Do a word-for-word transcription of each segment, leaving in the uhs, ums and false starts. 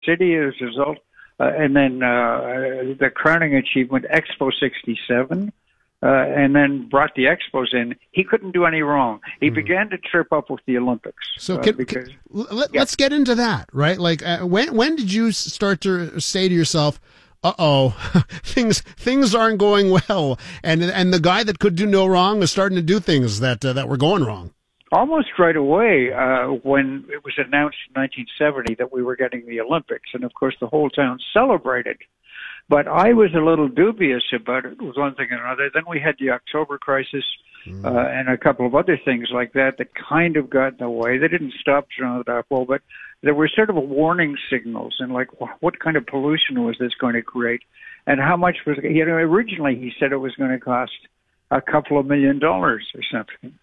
City as a result. Uh, and then uh, the crowning achievement, Expo sixty-seven, uh, and then brought the Expos in. He couldn't do any wrong. He mm. began to trip up with the Olympics. So uh, can, because, can, let, yeah. let's get into that, right? Like, uh, when when did you start to say to yourself, uh-oh, things things aren't going well, and and the guy that could do no wrong is starting to do things that uh, that were going wrong? Almost right away, uh, when it was announced in nineteen seventy that we were getting the Olympics, and of course the whole town celebrated. But I was a little dubious about it, with one thing and another. Then we had the October crisis mm. uh, and a couple of other things like that that kind of got in the way. They didn't stop Jean Drapeau, but there were sort of warning signals, and like, what kind of pollution was this going to create, and how much was, you know, originally he said it was going to cost a couple of million dollars or something.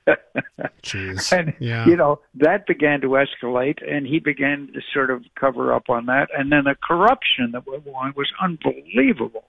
Jeez. And, yeah. you know, that began to escalate, and he began to sort of cover up on that. And then the corruption that went on was unbelievable.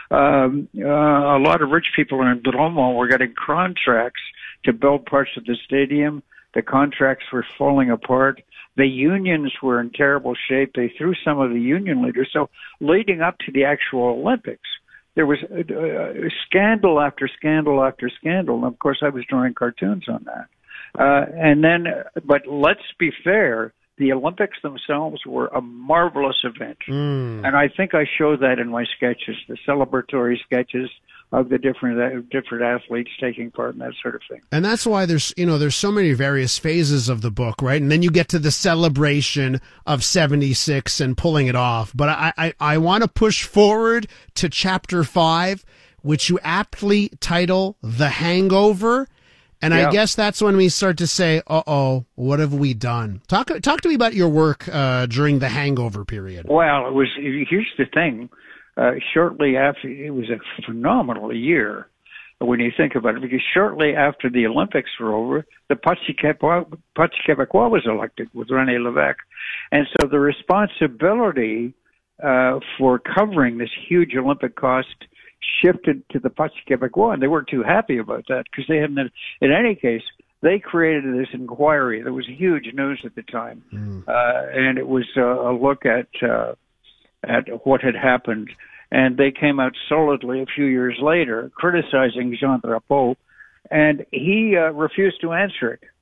Um, uh, a lot of rich people in Bromo were getting contracts to build parts of the stadium. The contracts were falling apart. The unions were in terrible shape. They threw some of the union leaders. So leading up to the actual Olympics, there was uh, scandal after scandal after scandal. And of course, I was drawing cartoons on that. Uh, and then, but let's be fair, the Olympics themselves were a marvelous event. Mm. And I think I show that in my sketches, the celebratory sketches of the different uh, different athletes taking part in that sort of thing. And that's why there's, you know, there's so many various phases of the book, right? And then you get to the celebration of seventy-six and pulling it off. But I, I, I want to push forward to chapter five, which you aptly title The Hangover. And yeah. I guess that's when we start to say, uh-oh, what have we done? Talk, talk to me about your work uh, during the hangover period. Well, it was, here's the thing. Uh, shortly after, it was a phenomenal year when you think about it, because shortly after the Olympics were over, the Parti Québécois, Parti Québécois was elected with René Lévesque. And so the responsibility uh, for covering this huge Olympic cost shifted to the Parti Québécois, and they weren't too happy about that because they hadn't, in any case, they created this inquiry. There was huge news at the time, mm. uh, and it was uh, a look at uh, at what had happened. And they came out solidly a few years later criticizing Jean Drapeau, and he uh, refused to answer it.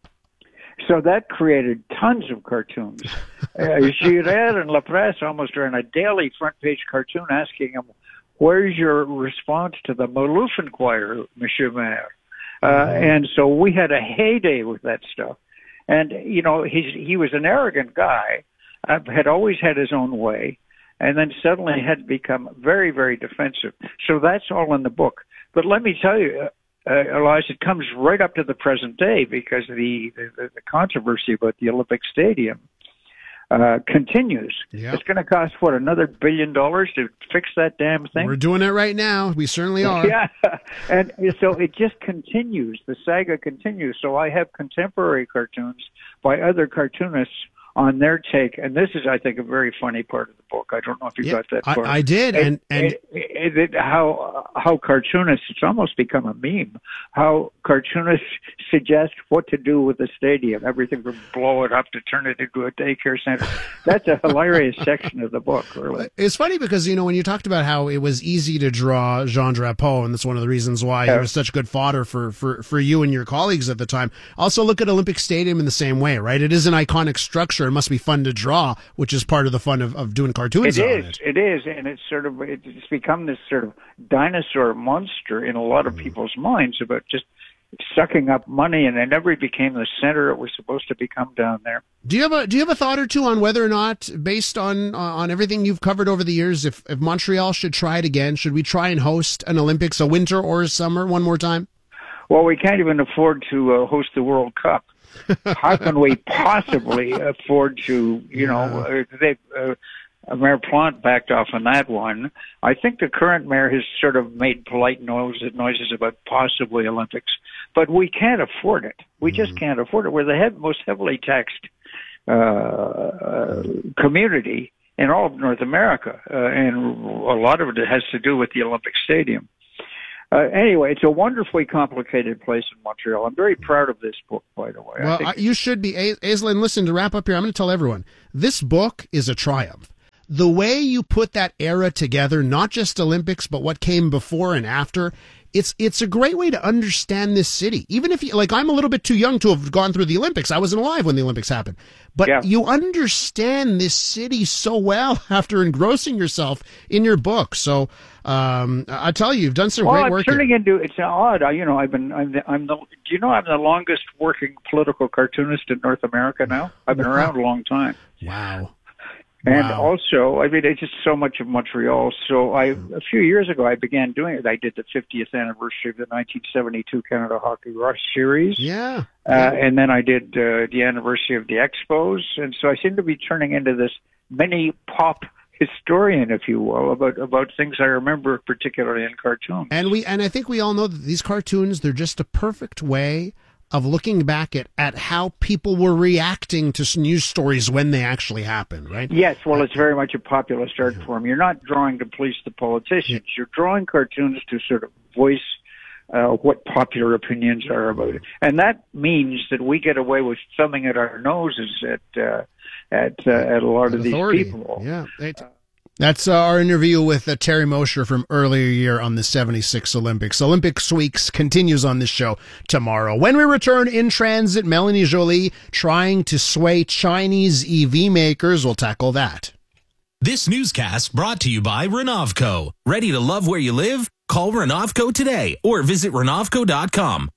So that created tons of cartoons. uh, Girard and La Presse almost ran a daily front-page cartoon asking him, where's your response to the Malouf inquiry, Monsieur Maire? Uh, mm-hmm. And so we had a heyday with that stuff. And, you know, he's, he was an arrogant guy, uh, had always had his own way, and then suddenly had become very, very defensive. So that's all in the book. But let me tell you, uh, Elijah, it comes right up to the present day because the, the, the controversy about the Olympic Stadium uh, continues. Yep. It's going to cost, what, another billion dollars to fix that damn thing? We're doing it right now. We certainly are. Yeah. And so it just continues. The saga continues. So I have contemporary cartoons by other cartoonists on their take, and this is, I think, a very funny part of the book. I don't know if you yeah, got that part. I, I did, and and, and it, it, how how cartoonists, it's almost become a meme. How cartoonists suggest what to do with the stadium, everything from blow it up to turn it into a daycare center. That's a hilarious section of the book, really. It's funny because, you know, when you talked about how it was easy to draw Jean Drapeau, and that's one of the reasons why yeah. he was such good fodder for, for, for you and your colleagues at the time. Also look at Olympic Stadium in the same way, right? It is an iconic structure. It must be fun to draw, which is part of the fun of, of doing cartoons it on is, it. It is, and it's sort of, it's become this sort of dinosaur monster in a lot of mm. people's minds about just sucking up money, and it never became the center it was supposed to become down there. Do you have a do you have a thought or two on whether or not, based on on everything you've covered over the years, if, if Montreal should try it again, should we try and host an Olympics, a winter or a summer, one more time? Well, we can't even afford to uh, host the World Cup. How can we possibly afford to, you know, uh, they, uh, Mayor Plante backed off on that one. I think the current mayor has sort of made polite noises, noises about possibly Olympics, but we can't afford it. We mm-hmm. just can't afford it. We're the head, most heavily taxed uh, uh, community in all of North America, uh, and a lot of it has to do with the Olympic Stadium. Uh, anyway, it's a wonderfully complicated place in Montreal. I'm very proud of this book, by the way. Well, I think you should be. Aislinn, listen, to wrap up here, I'm going to tell everyone, this book is a triumph. the way you put that era together, not just Olympics, but what came before and after, it's it's a great way to understand this city. Even if you, like, I'm a little bit too young to have gone through the Olympics. I wasn't alive when the Olympics happened. But yeah. You understand this city so well after engrossing yourself in your book. So um, I tell you, you've done some well, great I'm work. turning here. into it's odd. I, you know, I've been I'm the, I'm the do you know I'm the longest working political cartoonist in North America now. I've been wow. around a long time. Wow. And wow. also, I mean, it's just so much of Montreal. So I, a few years ago, I began doing it. I did the fiftieth anniversary of the nineteen seventy-two Canada Hockey Rush Series. Yeah. Uh, and then I did uh, the anniversary of the Expos. And so I seem to be turning into this mini pop historian, if you will, about about things I remember, particularly in cartoons. And we and I think we all know that these cartoons, they're just a perfect way of looking back at, at how people were reacting to news stories when they actually happened, right? Yes, well, it's very much a populist art yeah. form. You're not drawing to police the politicians. Yeah. You're drawing cartoons to sort of voice uh, what popular opinions are about it. And that means that we get away with thumbing at our noses at uh, at, uh, at a lot of authority. These people. Yeah. They t- That's uh, our interview with uh, Terry Mosher from earlier year on the seventy-six Olympics. Olympics Weeks continues on this show tomorrow. When we return in transit, Melanie Joly trying to sway Chinese E V makers. We'll tackle that. This newscast brought to you by Renovco. Ready to love where you live? Call Renovco today or visit Renovco dot com.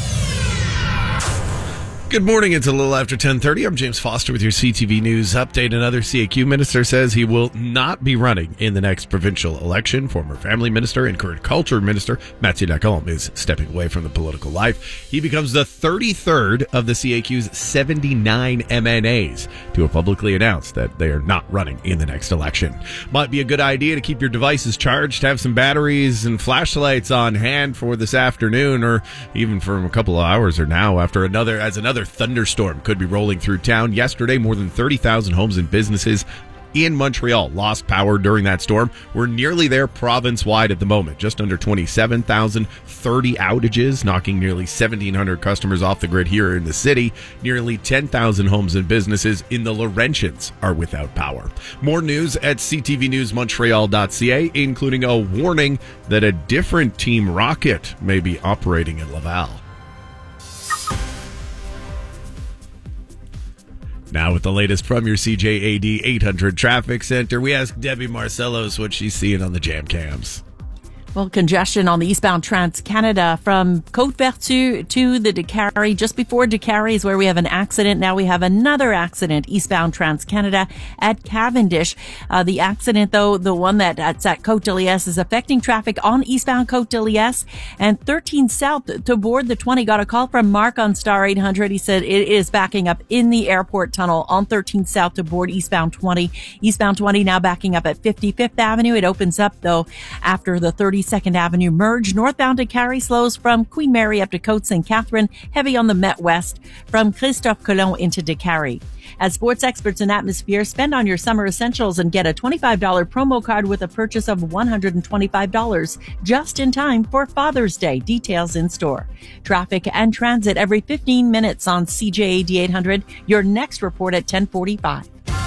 Good morning. It's a little after ten thirty. I'm James Foster with your C T V News update. Another C A Q minister says he will not be running in the next provincial election. Former family minister and current culture minister Mathieu Lacombe is stepping away from the political life. He becomes the thirty-third of the C A Q's seventy-nine M N As to have publicly announced that they are not running in the next election. Might be a good idea to keep your devices charged, have some batteries and flashlights on hand for this afternoon, or even for a couple of hours or now after another as another thunderstorm could be rolling through town. Yesterday, more than thirty thousand homes and businesses in Montreal lost power during that storm. We're nearly there province-wide at the moment. Just under twenty-seven thousand, thirty outages, knocking nearly seventeen hundred customers off the grid here in the city. Nearly ten thousand homes and businesses in the Laurentians are without power. More news at c t v news montreal dot c a, including a warning that a different Team Rocket may be operating in Laval. Now with the latest from your C J A D eight hundred Traffic Center, we ask Debbie Marcellos what she's seeing on the jam cams. Well, congestion on the eastbound Trans-Canada from Côte-Vertu to the Décarie. Just before Décarie is where we have an accident. Now we have another accident eastbound Trans-Canada at Cavendish. Uh, the accident, though, the one that that's at Côte-de-Liesse is affecting traffic on eastbound Côte-de-Liesse and thirteen south to board the twenty. Got a call from Mark on Star eight hundred. He said it is backing up in the airport tunnel on thirteen south to board eastbound twenty. Eastbound twenty now backing up at fifty-fifth Avenue. It opens up, though, after the thirty-second Avenue merge. Northbound to Carrie slows from Queen Mary up to Côte Saint Catherine, heavy on the Met West from Christophe Colomb into Décarie. As sports experts in Atmosphere, spend on your summer essentials and get a twenty-five dollars promo card with a purchase of one hundred twenty-five dollars just in time for Father's Day. Details in store. Traffic and transit every fifteen minutes on C J A D eight hundred. Your next report at ten forty-five.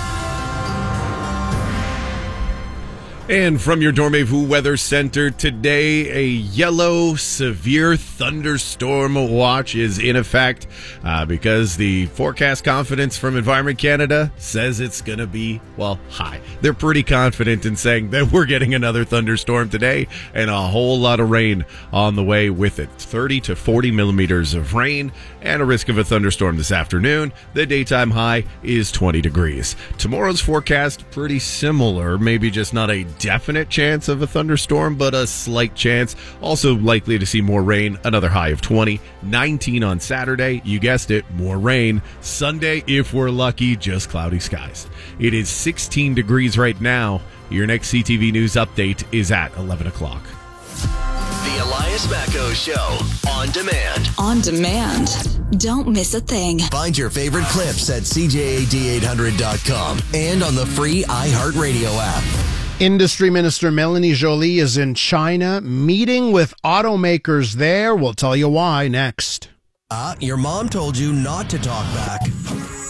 And from your Dormez-vous Weather Center today, a yellow severe thunderstorm watch is in effect uh, because the forecast confidence from Environment Canada says it's going to be, well, high. They're pretty confident in saying that we're getting another thunderstorm today and a whole lot of rain on the way with it. thirty to forty millimeters of rain and a risk of a thunderstorm this afternoon. The daytime high is twenty degrees. Tomorrow's forecast, pretty similar, maybe just not a definite chance of a thunderstorm, but a slight chance. Also likely to see more rain, another high of twenty. nineteen on Saturday, you guessed it, more rain. Sunday, if we're lucky, just cloudy skies. It is sixteen degrees right now. Your next C T V News update is at eleven o'clock. The Elias Macko Show, on demand. On demand. Don't miss a thing. Find your favorite clips at c j a d eight hundred dot com and on the free iHeartRadio app. Industry Minister Melanie Joly is in China meeting with automakers there. We'll tell you why next. Ah, uh, your mom told you not to talk back.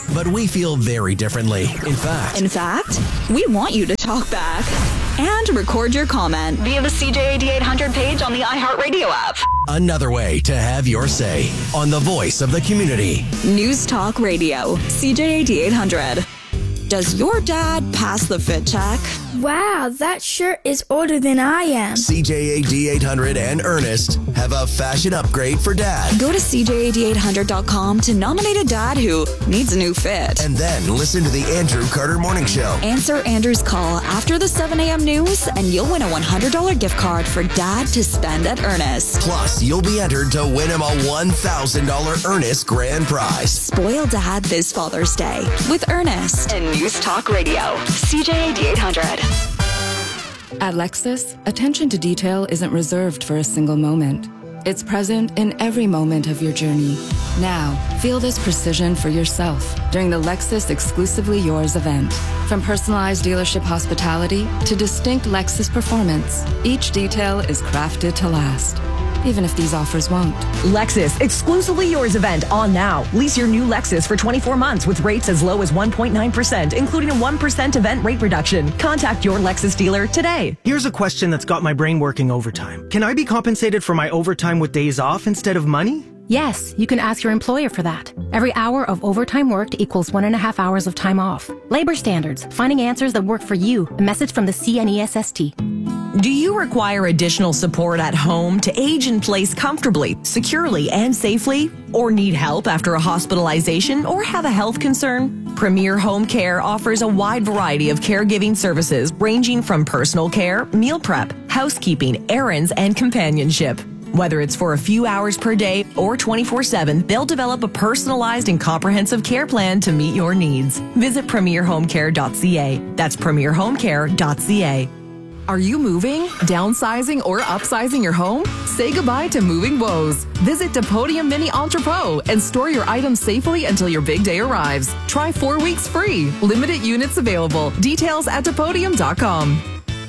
But we feel very differently. In fact, In fact, we want you to talk back and record your comment via the C J A D eight hundred page on the iHeartRadio app. another way to have your say on the voice of the community. News Talk Radio, C J A D eight hundred. Does your dad pass the fit check? Wow, that shirt is older than I am. C J A D eight hundred and Ernest have a fashion upgrade for dad. Go to C J A D eight hundred dot com to nominate a dad who needs a new fit. And then listen to the Andrew Carter Morning Show. Answer Andrew's call after the seven a.m. news, and you'll win a one hundred dollars gift card for dad to spend at Ernest. Plus, you'll be entered to win him a one thousand dollars Ernest grand prize. Spoil dad this Father's Day with Ernest and News Talk Radio, C J A D eight hundred. At Lexus, attention to detail isn't reserved for a single moment. It's present in every moment of your journey. Now, feel this precision for yourself during the Lexus Exclusively Yours event. From personalized dealership hospitality to distinct Lexus performance, each detail is crafted to last, even if these offers won't. Lexus Exclusively Yours event on now. Lease your new Lexus for twenty-four months with rates as low as one point nine percent, including a one percent event rate reduction. Contact your Lexus dealer today. Here's a question that's got my brain working overtime. Can I be compensated for my overtime with days off instead of money? Yes, you can ask your employer for that. Every hour of overtime worked equals one and a half hours of time off. Labor standards, finding answers that work for you. A message from the C N E S S T. Do you require additional support at home to age in place comfortably, securely, and safely? Or need help after a hospitalization or have a health concern? Premier Home Care offers a wide variety of caregiving services ranging from personal care, meal prep, housekeeping, errands, and companionship. Whether it's for a few hours per day or twenty-four seven, they'll develop a personalized and comprehensive care plan to meet your needs. Visit premier home care dot c a. That's premier home care dot c a. Are you moving, downsizing, or upsizing your home? Say goodbye to moving woes. Visit Depodium Mini Entrepot and store your items safely until your big day arrives. Try four weeks free. Limited units available. Details at depodium dot com.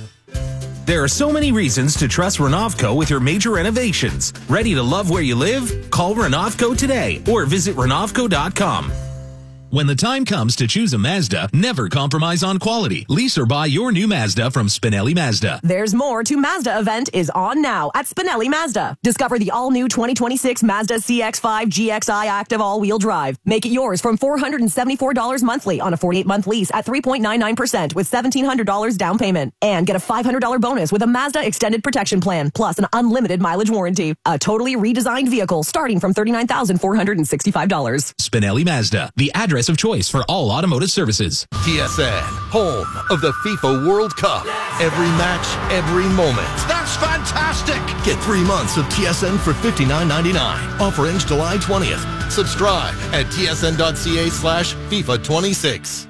There are so many reasons to trust Renovco with your major renovations. Ready to love where you live? Call Renovco today or visit renovco dot com. When the time comes to choose a Mazda, never compromise on quality. Lease or buy your new Mazda from Spinelli Mazda. There's more to Mazda event is on now at Spinelli Mazda. Discover the all-new twenty twenty-six Mazda C X five G X I Active all-wheel drive. Make it yours from four hundred seventy-four dollars monthly on a forty-eight month lease at three point nine nine percent with seventeen hundred dollars down payment. And get a five hundred dollars bonus with a Mazda Extended Protection Plan, plus an unlimited mileage warranty. A totally redesigned vehicle starting from thirty-nine thousand four hundred sixty-five dollars. Spinelli Mazda, the address of choice for all automotive services. T S N, home of the FIFA World Cup. Every match, every moment. That's fantastic! Get three months of T S N for fifty-nine ninety-nine. Offer ends July twentieth. Subscribe at tsn.ca slash FIFA 26.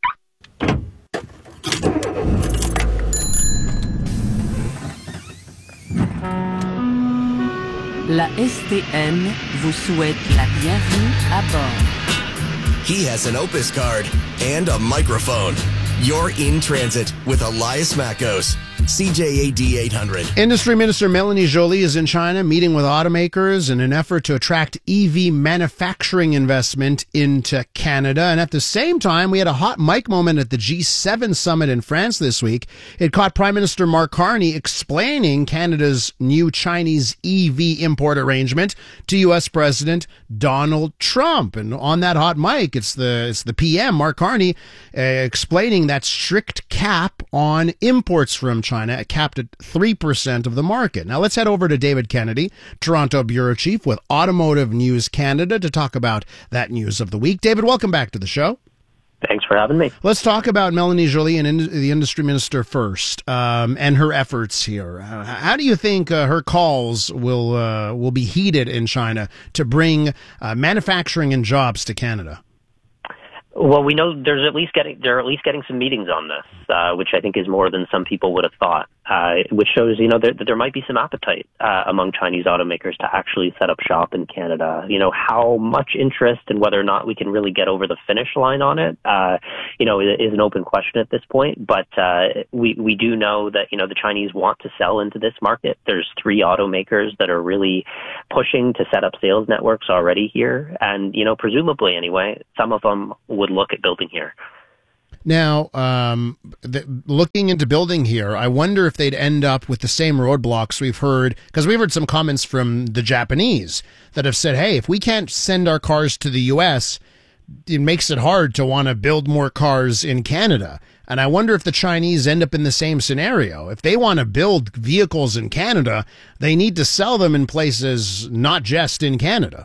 La S T N vous souhaite la bienvenue à bord. He has an Opus card and a microphone. You're in transit with Elias Mackos, C J A D eight hundred. Industry Minister Melanie Joly is in China meeting with automakers in an effort to attract E V manufacturing investment into Canada. And at the same time, we had a hot mic moment at the G seven summit in France this week. It caught Prime Minister Mark Carney explaining Canada's new Chinese E V import arrangement to U S President Donald Trump. And on that hot mic, it's the it's the P M, Mark Carney, uh, explaining that strict cap on imports from China, capped at three percent of the market. Now let's head over to David Kennedy, Toronto Bureau Chief with Automotive News Canada, to talk about that news of the week. David, welcome back to the show. Thanks for having me. Let's talk about Melanie Joly, and in, the industry minister, first, um, and her efforts here. Uh, how do you think uh, her calls will uh, will be heeded in China to bring uh, manufacturing and jobs to Canada? Well, we know there's at least getting they're at least getting some meetings on this, uh, which I think is more than some people would have thought. uh, which shows, you know, that, that there might be some appetite uh, among Chinese automakers to actually set up shop in Canada. You know, how much interest and whether or not we can really get over the finish line on it, uh, you know, is an open question at this point. But uh, we, we do know that, you know, the Chinese want to sell into this market. There's three automakers that are really pushing to set up sales networks already here. And, you know, presumably anyway, some of them would look at building here. Now, um, the, looking into building here, I wonder if they'd end up with the same roadblocks we've heard, because we've heard some comments from the Japanese that have said, hey, if we can't send our cars to the U S, it makes it hard to want to build more cars in Canada. And I wonder if the Chinese end up in the same scenario. If they want to build vehicles in Canada, they need to sell them in places not just in Canada.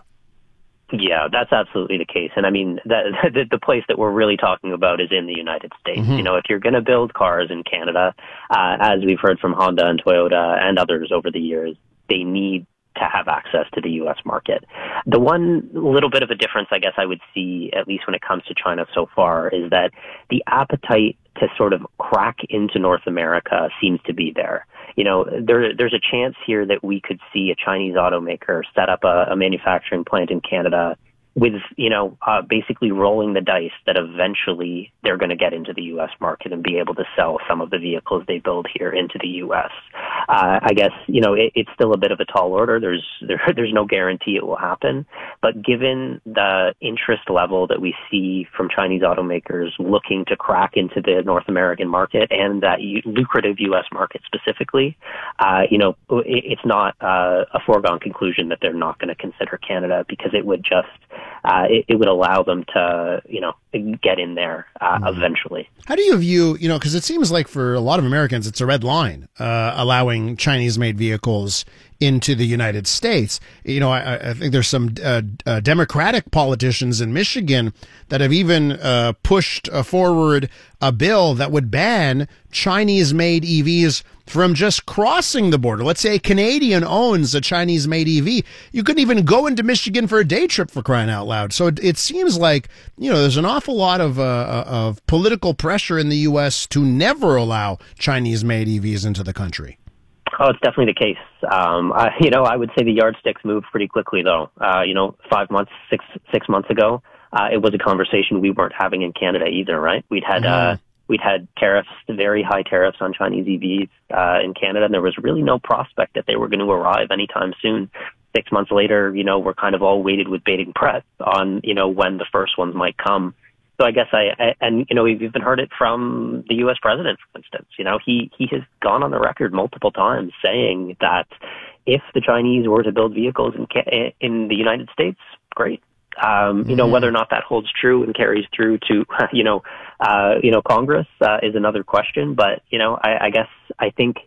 Yeah, that's absolutely the case. And I mean, the, the, the place that we're really talking about is in the United States. Mm-hmm. You know, if you're going to build cars in Canada, uh, as we've heard from Honda and Toyota and others over the years, they need to have access to the U S market. The one little bit of a difference, I guess, I would see, at least when it comes to China so far, is that the appetite to sort of crack into North America seems to be there. You know, there, there's a chance here that we could see a Chinese automaker set up a, a manufacturing plant in Canada with, you know, uh, basically rolling the dice that eventually they're going to get into the U S market and be able to sell some of the vehicles they build here into the U S. Uh, I guess, you know, it, it's still a bit of a tall order. There's there, there's no guarantee it will happen. But given the interest level that we see from Chinese automakers looking to crack into the North American market and that u- lucrative U S market specifically, uh, you know, it, it's not uh, a foregone conclusion that they're not going to consider Canada, because it would just Uh, it, it would allow them to, you know, get in there uh, mm. eventually. How do you view, you know, because it seems like for a lot of Americans, it's a red line, uh, allowing Chinese-made vehicles into the United States. You know, I, I think there's some uh, uh, Democratic politicians in Michigan that have even uh, pushed uh, forward a bill that would ban Chinese-made E Vs from just crossing the border. Let's say a Canadian owns a Chinese-made E V. You couldn't even go into Michigan for a day trip, for crying out loud. So it, it seems like, you know, there's an awful lot of uh, of political pressure in the U S to never allow Chinese-made E Vs into the country. Oh, it's definitely the case. Um, I, you know, I would say the yardsticks move pretty quickly, though. Uh, you know, five months, six six months ago, uh, it was a conversation we weren't having in Canada either, right? We'd had mm-hmm. uh, we'd had tariffs, very high tariffs on Chinese E Vs uh, in Canada, and there was really no prospect that they were going to arrive anytime soon. Six months later, you know, we're kind of all waited with bated breath on, you know, when the first ones might come. So I guess I, I, and, you know, we've even heard it from the U S president, for instance. You know, he, he has gone on the record multiple times saying that if the Chinese were to build vehicles in, in the United States, great. Um, you know, mm-hmm. whether or not that holds true and carries through to, you know, uh, you know, Congress, uh, is another question. But, you know, I, I guess I think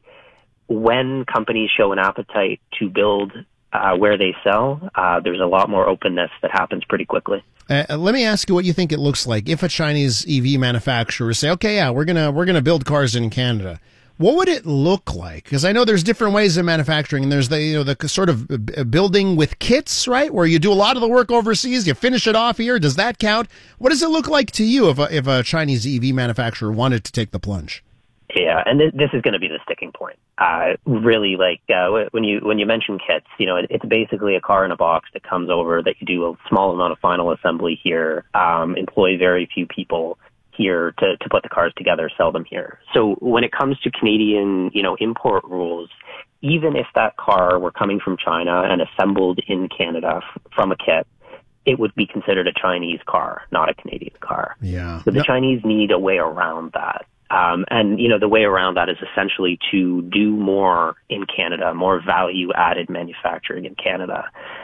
when companies show an appetite to build uh, where they sell, uh, there's a lot more openness that happens pretty quickly. Uh, let me ask you what you think it looks like if a Chinese E V manufacturer say, okay, yeah, we're gonna we're gonna build cars in Canada. What would it look like? Because I know there's different ways of manufacturing, and there's the you know the sort of building with kits, right, where you do a lot of the work overseas, you finish it off here. Does that count? What does it look like to you if a, if a Chinese E V manufacturer wanted to take the plunge? Yeah, and th- this is going to be the sticking point. Uh, really, like uh, when you when you mention kits, you know, it, it's basically a car in a box that comes over that you do a small amount of final assembly here, um, employ very few people here to, to put the cars together, sell them here. So when it comes to Canadian, you know, import rules, even if that car were coming from China and assembled in Canada f- from a kit, it would be considered a Chinese car, not a Canadian car. Yeah. So the no. Chinese need a way around that. Um, and, you know, the way around that is essentially to do more in Canada, more value-added manufacturing in Canada.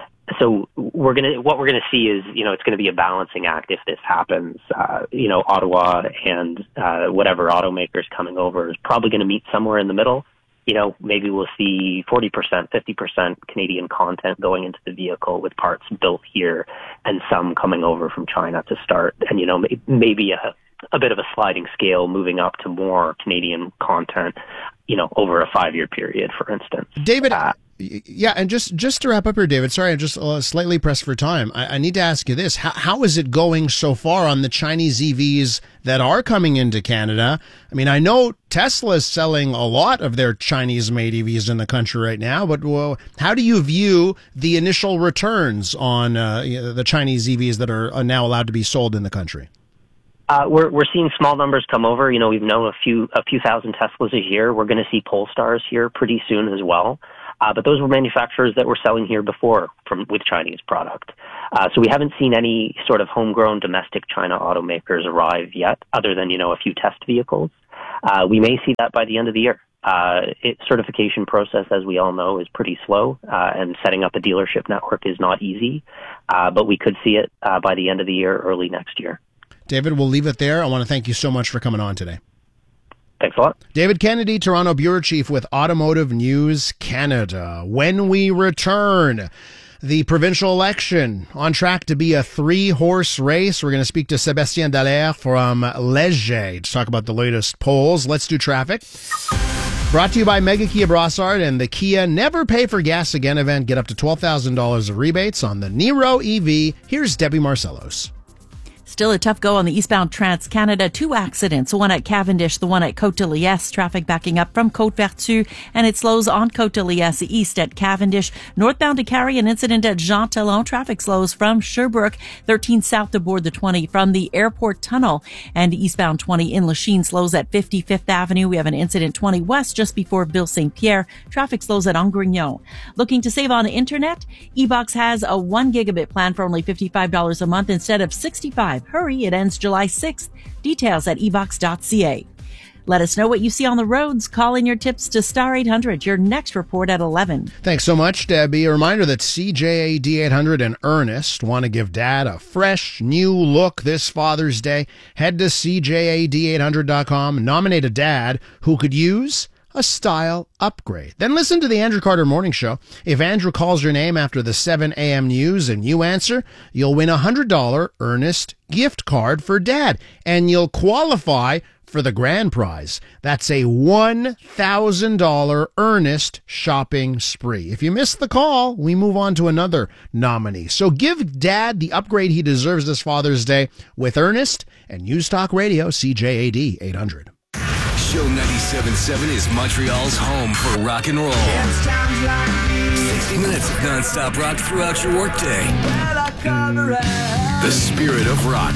So we're gonna, what we're gonna see is, you know, it's gonna be a balancing act if this happens. Uh, you know, Ottawa and uh, whatever automakers coming over is probably gonna meet somewhere in the middle. You know, maybe we'll see forty percent, fifty percent Canadian content going into the vehicle with parts built here, and some coming over from China to start. And, you know, maybe a a bit of a sliding scale moving up to more Canadian content, you know, over a five-year period, for instance. David, uh, Yeah, and just, just to wrap up here, David, sorry, I'm just uh, slightly pressed for time. I, I need to ask you this. How, how is it going so far on the Chinese E Vs that are coming into Canada? I mean, I know Tesla is selling a lot of their Chinese-made E Vs in the country right now, but well, how do you view the initial returns on uh, the Chinese E Vs that are now allowed to be sold in the country? Uh, we're we're seeing small numbers come over. You know, we've known a few a few thousand Teslas a year. We're going to see Polestars here pretty soon as well. Uh, but those were manufacturers that were selling here before from with Chinese product. Uh, so we haven't seen any sort of homegrown domestic China automakers arrive yet, other than, you know, a few test vehicles. Uh, we may see that by the end of the year. Uh, it, certification process, as we all know, is pretty slow, uh, and setting up a dealership network is not easy. Uh, but we could see it uh, by the end of the year, early next year. David, we'll leave it there. I want to thank you so much for coming on today. Thanks a lot. David Kennedy, Toronto Bureau Chief with Automotive News Canada. When we return, the provincial election on track to be a three-horse race. We're going to speak to Sébastien Dallaire from Léger to talk about the latest polls. Let's do traffic. Brought to you by Mega Kia Brossard and the Kia Never Pay for Gas Again event. Get up to twelve thousand dollars of rebates on the Niro E V. Here's Debbie Marcellos. Still a tough go on the eastbound Trans-Canada. Two accidents, one at Cavendish, the one at Côte de Liesse. Traffic backing up from Côte-Vertu, and it slows on Côte de Liesse east at Cavendish. Northbound to Carrie, an incident at Jean Talon. Traffic slows from Sherbrooke, thirteen south to board the twenty from the airport tunnel. And eastbound twenty in Lachine slows at fifty-fifth Avenue. We have an incident twenty west just before Ville Saint-Pierre. Traffic slows at Angrignon. Looking to save on internet? eBox has a one gigabit plan for only fifty-five dollars a month instead of sixty-five dollars. Hurry, it ends July sixth. Details at e box dot c a. Let us know what you see on the roads. Call in your tips to Star eight hundred. Your next report at eleven. Thanks so much, Debbie. A reminder that C J A D eight hundred and Ernest want to give Dad a fresh, new look this Father's Day. Head to C J A D eight hundred dot com. Nominate a dad who could use a style upgrade. Then listen to the Andrew Carter Morning Show. If Andrew calls your name after the seven a.m. news and you answer, you'll win a one hundred dollars Ernest gift card for Dad, and you'll qualify for the grand prize. That's a one thousand dollars Ernest shopping spree. If you miss the call, we move on to another nominee. So give Dad the upgrade he deserves this Father's Day with Ernest and News Talk Radio, C J A D eight hundred. Show ninety-seven point seven is Montreal's home for rock and roll. sixty minutes of non-stop rock throughout your workday. The spirit of rock.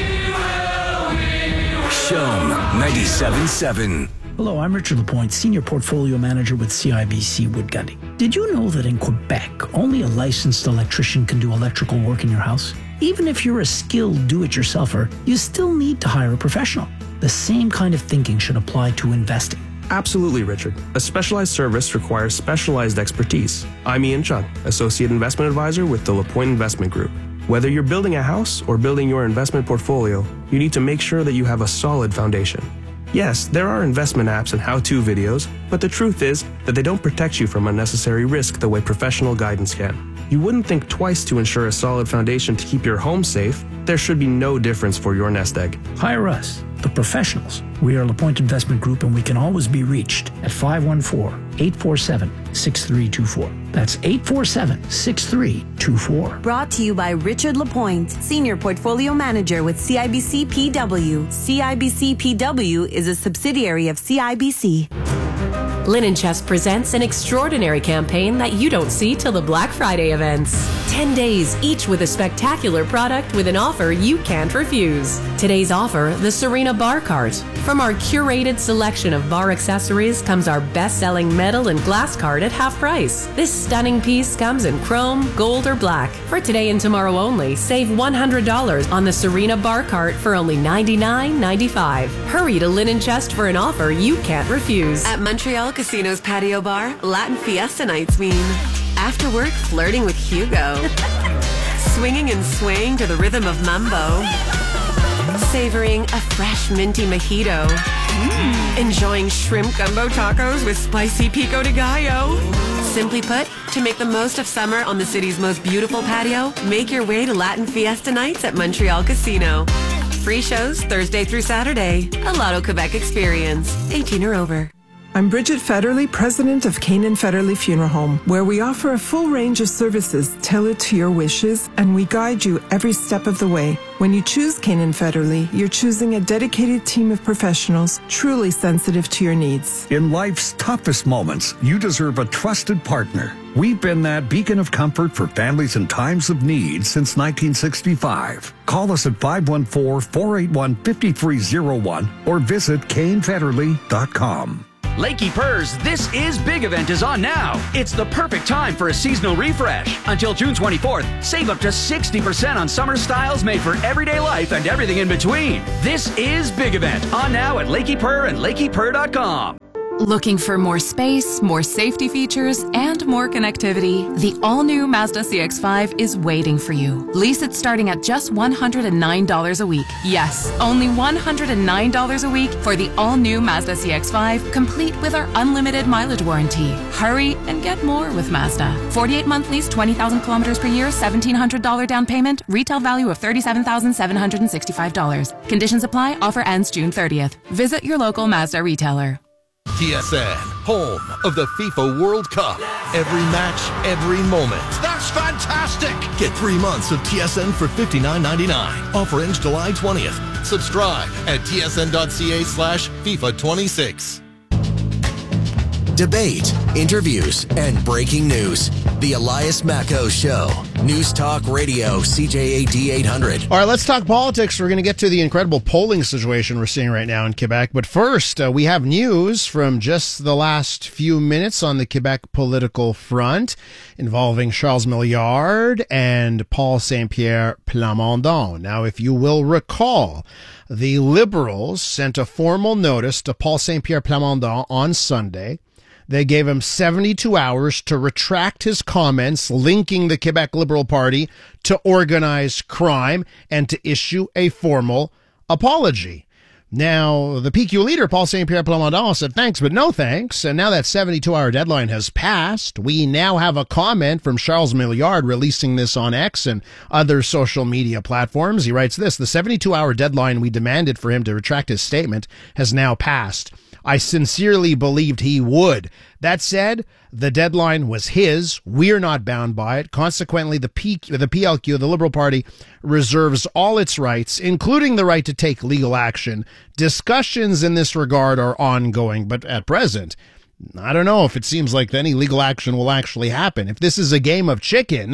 Show ninety-seven point seven. Hello, I'm Richard Lapointe, Senior Portfolio Manager with C I B C Wood Gundy. Did you know that in Quebec, only a licensed electrician can do electrical work in your house? Even if you're a skilled do-it-yourselfer, you still need to hire a professional. The same kind of thinking should apply to investing. Absolutely, Richard. A specialized service requires specialized expertise. I'm Ian Chung, Associate Investment Advisor with the Lapointe Investment Group. Whether you're building a house or building your investment portfolio, you need to make sure that you have a solid foundation. Yes, there are investment apps and how-to videos, but the truth is that they don't protect you from unnecessary risk the way professional guidance can. You wouldn't think twice to ensure a solid foundation to keep your home safe. There should be no difference for your nest egg. Hire us, the professionals. We are LaPointe Investment Group, and we can always be reached at five one four, eight four seven, six three two four. That's eight four seven, six three two four. Brought to you by Richard Lapointe, Senior Portfolio Manager with C I B C P W. C I B C P W is a subsidiary of C I B C. Linen Chest presents an extraordinary campaign that you don't see till the Black Friday events. ten days, each with a spectacular product with an offer you can't refuse. Today's offer, the Serena Bar Cart. From our curated selection of bar accessories comes our best-selling metal and glass cart at half price. This stunning piece comes in chrome, gold, or black. For today and tomorrow only, save one hundred dollars on the Serena Bar Cart for only ninety-nine ninety-five. Hurry to Linen Chest for an offer you can't refuse. At Montreal Casino's patio bar, Latin Fiesta nights mean after work flirting with Hugo, swinging and swaying to the rhythm of mambo, savoring a fresh minty mojito, mm. enjoying shrimp gumbo tacos with spicy pico de gallo. Simply put, to make the most of summer on the city's most beautiful patio, make your way to Latin Fiesta nights at Montreal Casino. Free shows Thursday through Saturday. A Lotto Quebec experience. eighteen or over. I'm Bridget Federley, president of Canaan Federley Funeral Home, where we offer a full range of services tailored to your wishes, and we guide you every step of the way. When you choose Canaan Federley, you're choosing a dedicated team of professionals truly sensitive to your needs. In life's toughest moments, you deserve a trusted partner. We've been that beacon of comfort for families in times of need since nineteen sixty-five. Call us at five one four, four eight one, five three zero one or visit Kane Federley dot com. Lakey Purrs This Is Big event is on now. It's the perfect time for a seasonal refresh. Until June twenty-fourth, save up to sixty percent on summer styles made for everyday life and everything in between. This is Big event on now at Lakey Purr and Lakey Purr dot com. Looking for more space, more safety features, and more connectivity? The all-new Mazda C X five is waiting for you. Lease it starting at just one hundred nine dollars a week. Yes, only one hundred nine dollars a week for the all-new Mazda C X five, complete with our unlimited mileage warranty. Hurry and get more with Mazda. forty-eight month lease, twenty thousand kilometers per year, seventeen hundred dollars down payment, retail value of thirty-seven thousand seven hundred sixty-five dollars. Conditions apply. Offer ends June thirtieth. Visit your local Mazda retailer. T S N, home of the FIFA World Cup. Every match, every moment. That's fantastic! Get three months of T S N for fifty-nine ninety-nine. Offer ends July twentieth. Subscribe at tsn.ca slash FIFA 26. Debate, interviews, and breaking news. The Elias Macco Show. News Talk Radio, C J A D eight hundred. All right, let's talk politics. We're going to get to the incredible polling situation we're seeing right now in Quebec. But first, uh, we have news from just the last few minutes on the Quebec political front involving Charles Milliard and Paul Saint-Pierre Plamondon. Now, if you will recall, the Liberals sent a formal notice to Paul Saint-Pierre Plamondon on Sunday. They gave him seventy-two hours to retract his comments linking the Quebec Liberal Party to organized crime and to issue a formal apology. Now, the P Q leader, Paul Saint-Pierre Plamondon, said thanks, but no thanks. And now that seventy-two hour deadline has passed, we now have a comment from Charles Milliard releasing this on X and other social media platforms. He writes this: the seventy-two hour deadline we demanded for him to retract his statement has now passed. I sincerely believed he would. That said, the deadline was his. We're not bound by it. Consequently, the P, the P L Q, the Liberal Party, reserves all its rights, including the right to take legal action. Discussions in this regard are ongoing, but at present, I don't know if it seems like any legal action will actually happen. If this is a game of chicken,